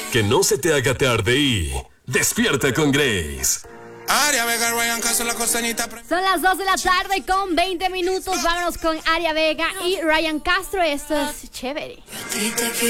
Que no se te haga tarde y despierta con Grace. Aria Vega, Ryan Castro, la costeñita. Son las 2 de la tarde con 20 minutos. Vámonos con Aria Vega y Ryan Castro. Esto es chévere.